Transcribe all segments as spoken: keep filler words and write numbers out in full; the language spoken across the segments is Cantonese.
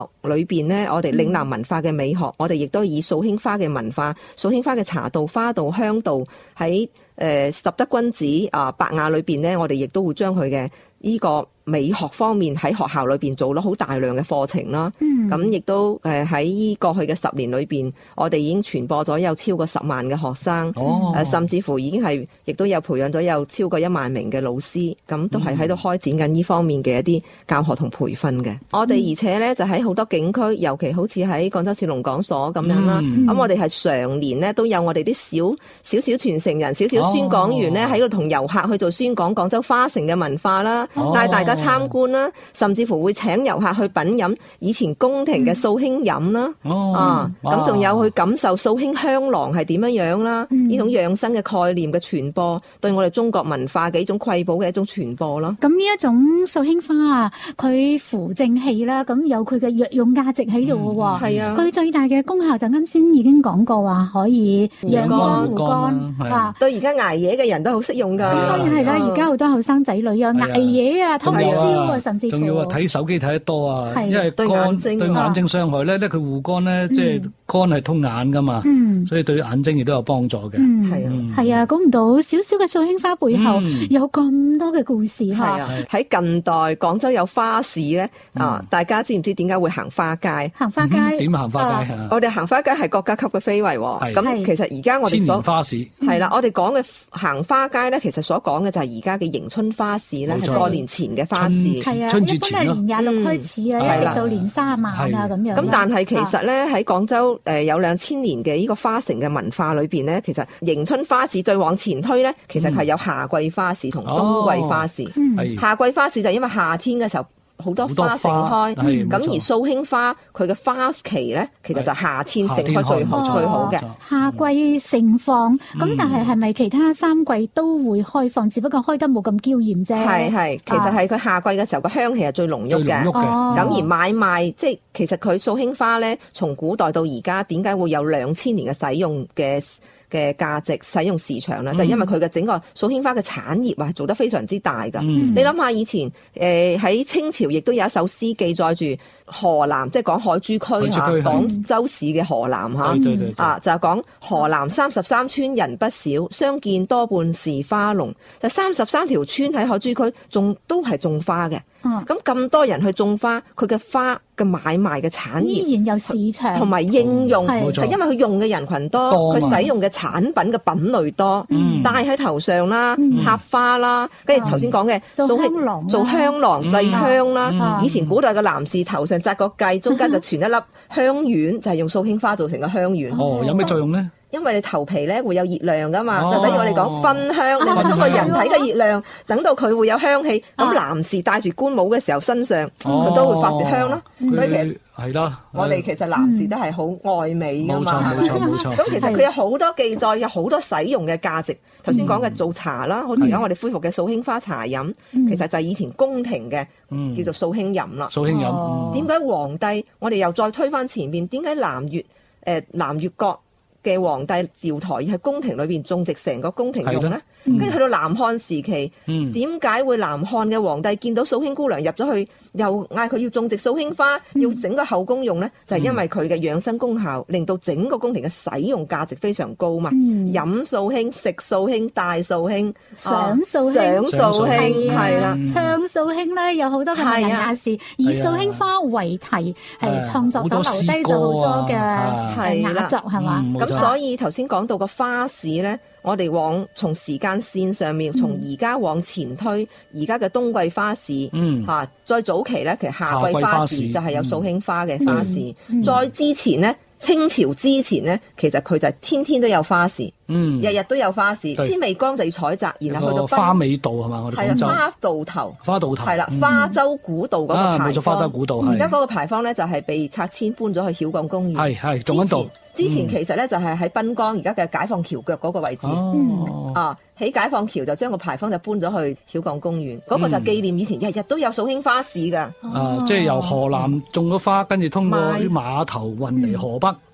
裏邊咧，我哋嶺南文化嘅美學，嗯、我哋亦都以素馨花嘅文化、素馨花嘅茶道、花道、香道喺誒、呃、十德君子啊百雅裏邊咧，我哋亦都會將佢嘅呢個美學方面喺學校裏邊做咗好大量嘅課程啦。咁亦、嗯、都誒喺過去嘅十年裏邊，我哋已經傳播咗有超過十萬嘅學生， 哦呃、甚至乎已經係亦都有培養咗有超過一萬名嘅老師，咁都係喺度開展緊呢方面嘅一啲教學同培訓嘅。嗯、我哋而且咧就喺好多景區，尤其好似喺廣州市農講所咁樣啦，咁、嗯嗯、我哋係常年咧都有我哋啲小小小傳承人、小小宣講員咧喺度同遊客去做宣講廣州花城嘅文化啦， 哦、 帶大家參觀啦，甚至乎會請遊客去品飲以前宮廷嘅素馨飲啦， 哦、 啊，咁仲有去感受素馨香囊係點樣樣啦，呢、嗯、種養生嘅概念嘅傳播，對我哋中國文化嘅一種瑰寶嘅一種傳播咯。 咁呢一種素馨花啊，佢扶正氣啦，咁有佢嘅藥用價值喺度嘅喎。 係、嗯、啊， 佢最大嘅功效就啱先已經講過話，可以養肝護肝啊， 對而家捱夜嘅人都好適用㗎。 咁當然係啦，而家好多後生仔女啊，捱夜啊，通宵啊，甚至乎仲要話睇手機睇得多啊，因為對眼睛對眼睛傷害咧，咧佢護肝咧，即係肝係通眼噶嘛，所以對眼睛亦都有幫助嘅。 係啊， 係啊，估唔到少少嘅素馨花背後有咁多嘅故事嚇。 喺近代廣州有花市咧，啊，大家知唔知點解會行花街？ 行花街點行花街啊？ 我哋行花街係國家級嘅非遺喎。咁其實而家我哋所千年花市係啦，我哋講嘅行花街咧，其實所講嘅就係而家嘅迎春花市咧，係過年前嘅花市。 係啊，一般係年廿六開始啊，一直到年卅晚啊咁樣。 咁但係其實咧喺廣州誒有兩千年嘅呢個花城嘅文化裏邊咧，其實迎春花市再往前推咧，其實係有夏季花市同冬季花市。夏季花市就因為夏天嘅時候好多花盛開，咁而素馨花佢嘅花期咧，其實就夏天盛開最好最好嘅。 夏季盛放，咁但係係咪其他三季都會開放？只不過開得冇咁嬌豔啫。 係係，其實係佢夏季嘅時候個香氣係最濃郁嘅。咁而買賣即係其實佢素馨花咧，從古代到而家點解會有兩千年嘅使用嘅嘅價值使用時長啦，嗯、就係因為佢嘅整個素馨花嘅產業啊，係做得非常之大㗎。嗯、你諗下以前誒喺、呃、清朝亦都有一首詩記載住河南，即係講海珠區嚇，廣州市嘅河南嚇，對對對對啊就係講河南三十三村人不少，相見多半是花農。就三十三條村喺海珠區種都係種花嘅。咁咁、嗯、多人去種花，佢嘅花嘅買賣嘅產業依然有市場， 同埋應用係、 嗯、 因為佢用嘅人群多，佢使用嘅產品嘅品類多，嗯、戴喺頭上啦，嗯、插花啦，跟住頭先講嘅做香囊、 做香囊、製、嗯、香啦。嗯、以前古代嘅男士頭上紮個髻，中間就存一粒香丸，就係、是、用素馨花做成嘅香丸。 哦，有咩作用咧？ 因為你頭皮咧會有熱量噶嘛， 哦、 就等於我哋講熏香，你通過人體嘅熱量，等到佢會有香氣。咁、啊、男士戴住官帽嘅時候，身上佢、哦、都會發出香咯。嗯、所以其實係啦， 我哋其實男士都係好愛美噶嘛。 冇錯冇錯冇錯。 咁其實佢有好多記載，有好多使用嘅價值。頭先講嘅做茶啦，好似而家我哋恢復嘅素馨花茶飲，嗯、其實就係以前宮廷嘅、嗯、叫做素馨飲啦。 素馨飲。 點解皇帝？我哋又再推返前面，點解南越誒、呃、南越國嘅皇帝趙佗喺宮廷裏邊種植成個宮廷用咧？跟住、嗯、去到南漢時期，點解、嗯、會南漢嘅皇帝見到素馨姑娘入咗去，又嗌佢要種植素馨花，嗯、要整個後宮用咧？就係、是、因為佢嘅養生功效，令到整個宮廷嘅使用價值非常高嘛。嗯、飲素馨、食素馨、戴素馨、 賞素馨、 賞素馨，係啦， 唱素馨咧有好多嘅文人雅士，以素馨花為題，係創作咗留低咗好多嘅雅作，係嘛？ 咁所以頭先講到個花市咧。我哋往從時間線上面，從而家往前推，而家嘅冬季花市，嗯，嚇，再早期咧，其實夏季花市就係有素馨花嘅花市，嗯嗯、再之前咧，清朝之前咧，其實佢就係天天都有花市，嗯，日日都有花市，對天未光就要採摘，然後去到花尾道係嘛？我哋廣州花道頭， 花道頭係啦，花洲古道嗰個牌坊， 冇錯，花洲古道， 而家嗰個牌坊咧就係被拆遷搬咗去曉港公園， 係係仲喺度。 之前其實咧就係喺濱江而家嘅解放橋腳嗰個位置，哦、啊喺解放橋就將個牌坊就搬咗去曉港公園，嗰、嗯、個就紀念以前日日都有素馨花市㗎。 啊，即係由河南種咗花，跟住通過啲碼頭運嚟河北。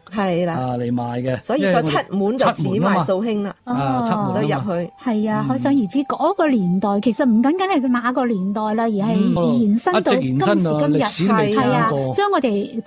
係啦， 啊嚟賣嘅。 所以就七滿就只賣素馨啦， 啊七滿就入去。 係啊，可想而知嗰個年代其實唔僅僅係那個年代啦，而係延伸到今時今日，係啊，將我哋